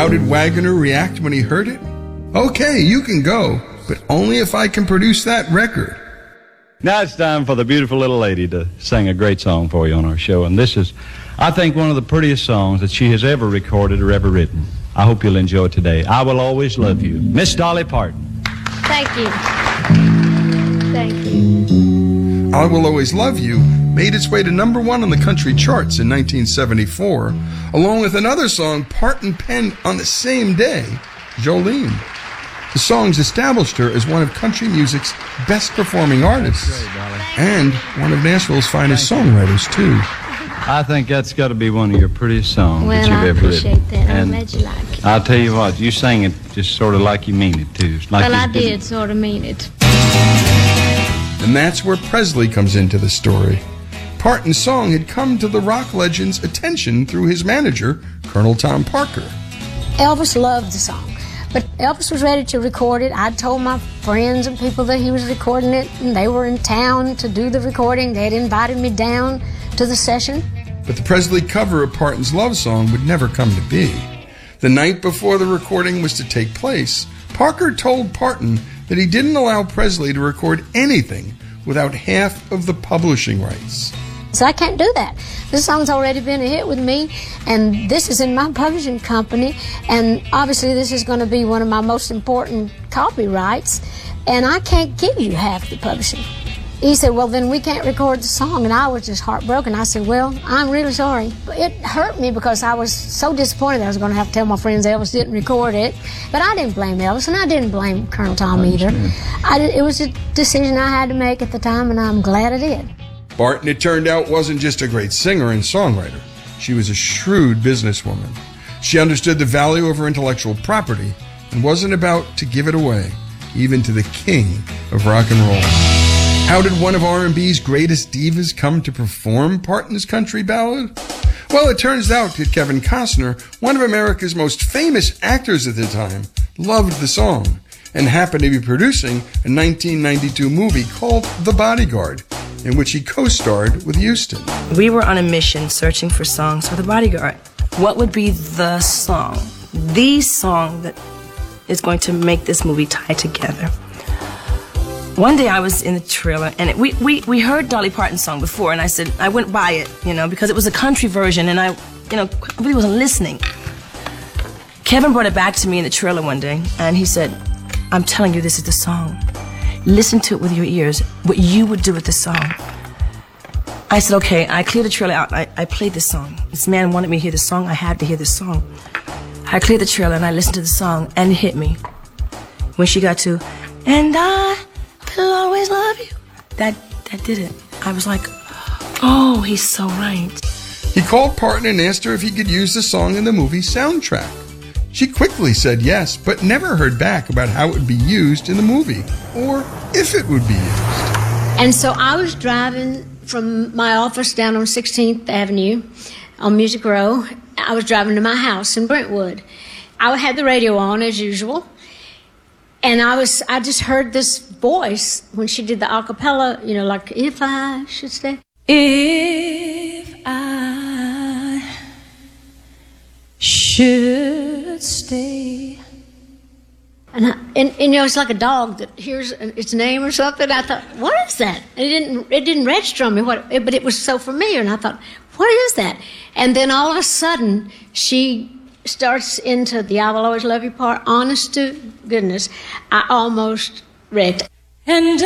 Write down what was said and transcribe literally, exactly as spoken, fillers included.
How did Wagoner react when he heard it? Okay, you can go, but only if I can produce that record. Now it's time for the beautiful little lady to sing a great song for you on our show. And this is, I think, one of the prettiest songs that she has ever recorded or ever written. I hope you'll enjoy it today. I Will Always Love You. Miss Dolly Parton. Thank you. Thank you. I Will Always Love You made its way to number one on the country charts in nineteen seventy-four, along with another song Parton penned on the same day, Jolene. The songs established her as one of country music's best-performing artists and one of Nashville's finest songwriters, too. I think that's got to be one of your prettiest songs well, that you've I ever written. Well, I appreciate that. I'm and glad you like it. I'll tell you what, you sang it just sort of like you mean it, too. Like well, I did did sort of mean it. And that's where Presley comes into the story. Parton's song had come to the rock legend's attention through his manager, Colonel Tom Parker. Elvis loved the song. But Elvis was ready to record it. I told my friends and people that he was recording it, and they were in town to do the recording. They had invited me down to the session. But the Presley cover of Parton's love song would never come to be. The night before the recording was to take place, Parker told Parton that he didn't allow Presley to record anything without half of the publishing rights. So I can't do that. This song's already been a hit with me, and this is in my publishing company, and obviously this is going to be one of my most important copyrights, and I can't give you half the publishing. He said, well, then we can't record the song, and I was just heartbroken. I said, well, I'm really sorry. It hurt me because I was so disappointed that I was going to have to tell my friends Elvis didn't record it, but I didn't blame Elvis, and I didn't blame Colonel Tom either. I did, it was a decision I had to make at the time, and I'm glad I did. Parton, it turned out, wasn't just a great singer and songwriter. She was a shrewd businesswoman. She understood the value of her intellectual property and wasn't about to give it away, even to the king of rock and roll. How did one of R and B's greatest divas come to perform Parton's country ballad? Well, it turns out that Kevin Costner, one of America's most famous actors at the time, loved the song and happened to be producing a nineteen ninety-two movie called The Bodyguard, in which he co-starred with Houston. We were on a mission searching for songs for The Bodyguard. What would be the song, the song that is going to make this movie tie together? One day I was in the trailer, and it, we, we, we heard Dolly Parton's song before, and I said, I went by it, you know, because it was a country version, and I, you know, really wasn't listening. Kevin brought it back to me in the trailer one day, and he said, I'm telling you, this is the song. Listen to it with your ears, what you would do with the song. I said, okay, I cleared the trailer out. I, I played this song. This man wanted me to hear the song. I had to hear the song. I cleared the trailer and I listened to the song, and it hit me. When she got to, and I will always love you, that, that did it. I was like, oh, he's so right. He called Parton and asked her if he could use the song in the movie soundtrack. She quickly said yes, but never heard back about how it would be used in the movie, or if it would be used. And so I was driving from my office down on sixteenth Avenue on Music Row. I was driving to my house in Brentwood. I had the radio on as usual, and I was I just heard this voice when she did the a cappella, you know, like, if I should stay. If I should stay. And, I, and, and, you know, it's like a dog that hears its name or something. I thought, what is that? And it didn't, it didn't register on me, what, it, but it was so familiar. And I thought, what is that? And then all of a sudden, she starts into the I Will Always Love You part. Honest to goodness, I almost wrecked. And